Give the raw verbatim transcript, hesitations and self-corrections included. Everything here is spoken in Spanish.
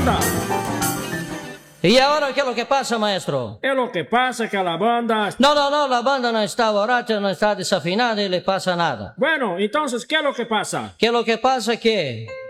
¿Y ahora qué es lo que pasa, maestro? Es lo que pasa que la banda... No, no, no, la banda no está borracha, no está desafinada y le pasa nada. Bueno, entonces, ¿qué es lo que pasa? ¿Qué es lo que pasa que